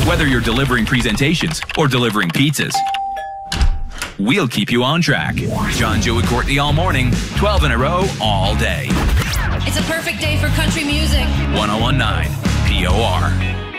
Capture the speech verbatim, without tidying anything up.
Whether you're delivering presentations or delivering pizzas, we'll keep you on track. John, Joe, and Courtney all morning, twelve in a row, all day. It's a perfect day for country music. one oh one point nine P O R.